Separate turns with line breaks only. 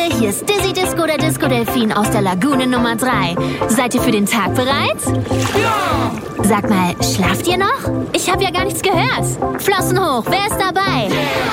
hier ist Dizzy Disco, der Disco-Delfin aus der Lagune Nummer 3. Seid ihr für den Tag bereit?
Ja!
Sag mal, schlaft ihr noch? Ich habe ja gar nichts gehört. Flossen hoch, wer ist dabei?